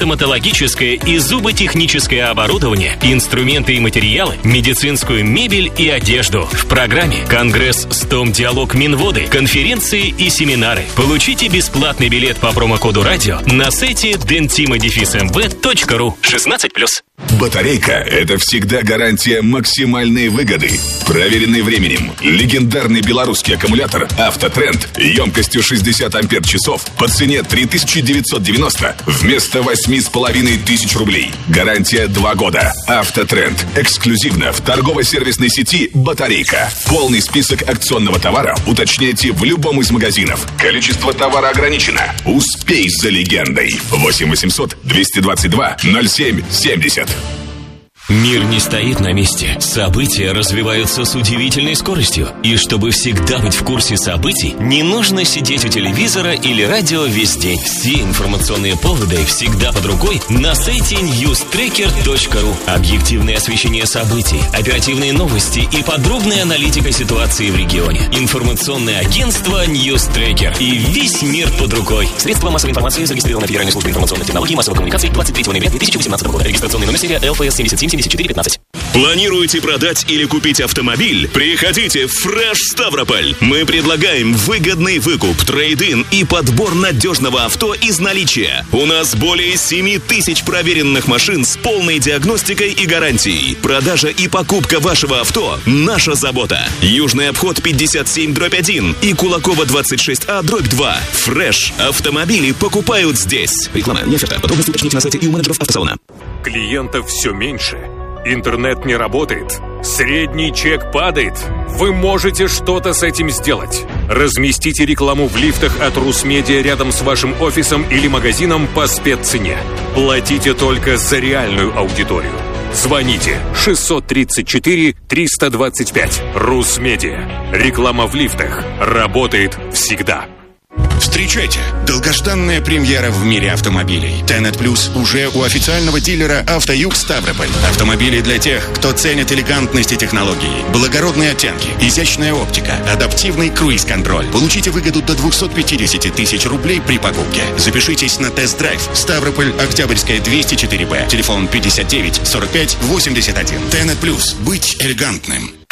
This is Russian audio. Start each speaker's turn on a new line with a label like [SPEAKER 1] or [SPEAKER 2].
[SPEAKER 1] стоматологическое и зуботехническое оборудование, инструменты и материалы, медицинскую мебель и одежду. В программе «Конгресс Стомдиалог Минводы», конференции и семинары. Получите бесплатный билет по промокоду «Радио» на сайте dentima-mv.ru. 16+.
[SPEAKER 2] Батарейка – это всегда гарантия максимальной выгоды. Проверенный временем. Легендарный белорусский аккумулятор «Автотренд» емкостью 60 ампер-часов по цене 3990 вместо 8500 рублей. Гарантия 2 года. «Автотренд» эксклюзивно в торгово-сервисной сети «Батарейка». Полный список акционного товара уточняйте в любом из магазинов. Количество товара ограничено. Успей за легендой. 8 800 222 07 70.
[SPEAKER 1] Мир не стоит на месте. События развиваются с удивительной скоростью. И чтобы всегда быть в курсе событий, не нужно сидеть у телевизора или радио весь день. Все информационные поводы всегда под рукой на сайте newstracker.ru. Объективное освещение событий, оперативные новости и подробная аналитика ситуации в регионе. Информационное агентство Newstracker. И весь мир под рукой. Средства массовой информации зарегистрировано Федеральной службой информационных технологий и массовых коммуникаций 23 ноября 2018 года. Регистрационный номер серия ЛФС 777415.
[SPEAKER 3] Планируете продать или купить автомобиль? Приходите в Fresh Ставрополь. Мы предлагаем выгодный выкуп, трейд-ин и подбор надежного авто из наличия. У нас более 7000 проверенных машин с полной диагностикой и гарантией. Продажа и покупка вашего авто – наша забота. Южный обход 57/1 и Кулакова 26А/2. Fresh. Автомобили покупают здесь.
[SPEAKER 4] Реклама не оферта. Подробности уточните на сайте и у менеджеров автосалона.
[SPEAKER 5] Клиентов все меньше. Интернет не работает. Средний чек падает. Вы можете что-то с этим сделать. Разместите рекламу в лифтах от Русмедиа рядом с вашим офисом или магазином по спеццене. Платите только за реальную аудиторию. Звоните 634-325. Русмедиа. Реклама в лифтах работает всегда.
[SPEAKER 6] Встречайте! Долгожданная премьера в мире автомобилей. Tenet Plus уже у официального дилера «Автоюг Ставрополь». Автомобили для тех, кто ценит элегантность и технологии, благородные оттенки, изящная оптика, адаптивный круиз-контроль. Получите выгоду до 250 тысяч рублей при покупке. Запишитесь на тест-драйв. Ставрополь, Октябрьская, 204Б. Телефон 59 45 81. Tenet Plus. Быть элегантным.